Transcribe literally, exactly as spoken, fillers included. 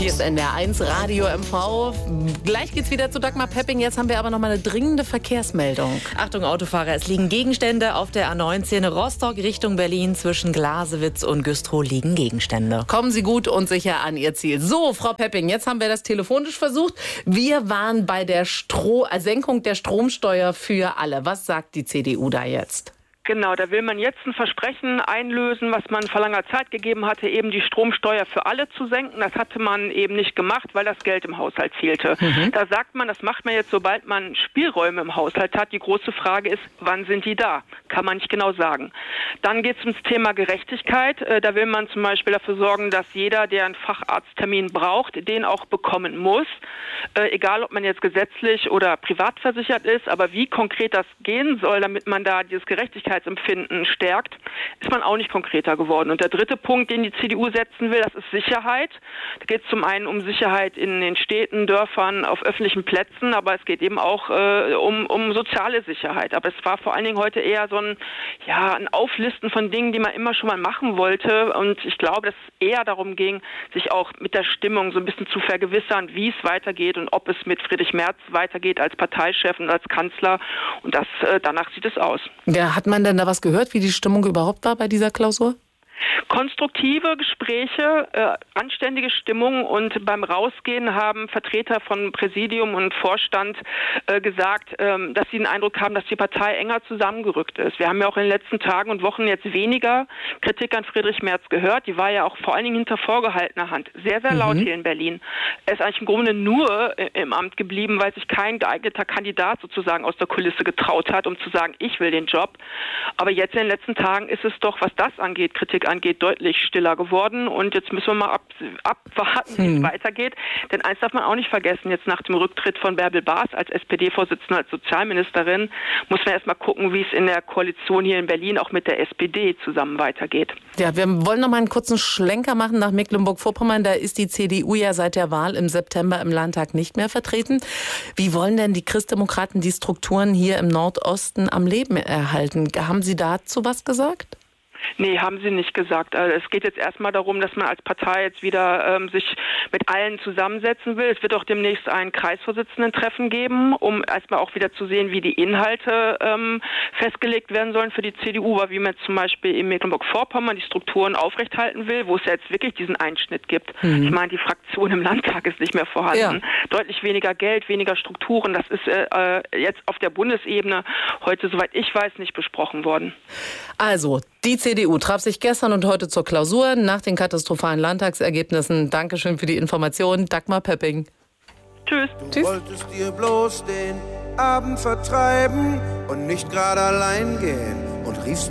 Hier ist N D R eins Radio M V. Gleich geht's wieder zu Dagmar Pepping. Jetzt haben wir aber noch mal eine dringende Verkehrsmeldung. Achtung Autofahrer, es liegen Gegenstände auf der A neunzehn Rostock Richtung Berlin. Zwischen Glasewitz und Güstrow liegen Gegenstände. Kommen Sie gut und sicher an Ihr Ziel. So, Frau Pepping, jetzt haben wir das telefonisch versucht. Wir waren bei der Stro- Senkung der Stromsteuer für alle. Was sagt die C D U da jetzt? Genau, da will man jetzt ein Versprechen einlösen, was man vor langer Zeit gegeben hatte, eben die Stromsteuer für alle zu senken. Das hatte man eben nicht gemacht, weil das Geld im Haushalt fehlte. Mhm. Da sagt man, das macht man jetzt, sobald man Spielräume im Haushalt hat. Die große Frage ist, wann sind die da? Kann man nicht genau sagen. Dann geht es ums Thema Gerechtigkeit. Da will man zum Beispiel dafür sorgen, dass jeder, der einen Facharzttermin braucht, den auch bekommen muss. Egal, ob man jetzt gesetzlich oder privat versichert ist. Aber wie konkret das gehen soll, damit man da dieses Gerechtigkeit Empfinden stärkt, ist man auch nicht konkreter geworden. Und der dritte Punkt, den die C D U setzen will, das ist Sicherheit. Da geht es zum einen um Sicherheit in den Städten, Dörfern, auf öffentlichen Plätzen, aber es geht eben auch äh, um, um soziale Sicherheit. Aber es war vor allen Dingen heute eher so ein, ja, ein Auflisten von Dingen, die man immer schon mal machen wollte. Und ich glaube, dass es eher darum ging, sich auch mit der Stimmung so ein bisschen zu vergewissern, wie es weitergeht und ob es mit Friedrich Merz weitergeht als Parteichef und als Kanzler. Und das, äh, danach sieht es aus. Ja, hat man denn da was gehört, wie die Stimmung überhaupt war bei dieser Klausur? Konstruktive Gespräche, äh, anständige Stimmung, und beim Rausgehen haben Vertreter von Präsidium und Vorstand äh, gesagt, ähm, dass sie den Eindruck haben, dass die Partei enger zusammengerückt ist. Wir haben ja auch in den letzten Tagen und Wochen jetzt weniger Kritik an Friedrich Merz gehört. Die war ja auch vor allen Dingen hinter vorgehaltener Hand sehr, sehr laut mhm. hier in Berlin. Er ist eigentlich im Grunde nur äh, im Amt geblieben, weil sich kein geeigneter Kandidat sozusagen aus der Kulisse getraut hat, um zu sagen, ich will den Job. Aber jetzt in den letzten Tagen ist es doch, was das angeht, Kritik angeht, deutlich stiller geworden. Und jetzt müssen wir mal ab, abwarten, wie es hm. weitergeht. Denn eins darf man auch nicht vergessen, jetzt nach dem Rücktritt von Bärbel Baas als S P D-Vorsitzende, als Sozialministerin, muss man erst mal gucken, wie es in der Koalition hier in Berlin auch mit der S P D zusammen weitergeht. Ja, wir wollen noch mal einen kurzen Schlenker machen nach Mecklenburg-Vorpommern. Da ist die C D U ja seit der Wahl im September im Landtag nicht mehr vertreten. Wie wollen denn die Christdemokraten die Strukturen hier im Nordosten am Leben erhalten? Haben Sie dazu was gesagt? Nee, haben sie nicht gesagt. Also es geht jetzt erstmal darum, dass man als Partei jetzt wieder ähm, sich mit allen zusammensetzen will. Es wird auch demnächst ein Kreisvorsitzenden-Treffen geben, um erstmal auch wieder zu sehen, wie die Inhalte ähm, festgelegt werden sollen für die C D U, aber wie man jetzt zum Beispiel in Mecklenburg-Vorpommern die Strukturen aufrechthalten will, wo es ja jetzt wirklich diesen Einschnitt gibt. Mhm. Ich meine, die Fraktion im Landtag ist nicht mehr vorhanden. Ja. Deutlich weniger Geld, weniger Strukturen. Das ist äh, jetzt auf der Bundesebene heute, soweit ich weiß, nicht besprochen worden. Also, die C D U traf sich gestern und heute zur Klausur nach den katastrophalen Landtagsergebnissen. Dankeschön für die Information, Dagmar Pepping. Tschüss. Du Tschüss. wolltest dir bloß den Abend vertreiben und nicht gerade allein gehen und riefst